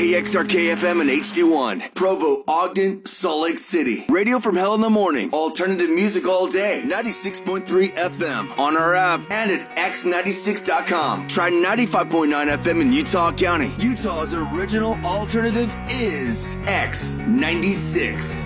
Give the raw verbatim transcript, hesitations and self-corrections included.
K X R K F M and H D one. Provo, Ogden, Salt Lake City. Radio from hell in the morning. Alternative music all day. ninety-six point three F M. On our app and at x ninety-six dot com. Try ninety-five point nine F M in Utah County. Utah's original alternative is X ninety-six.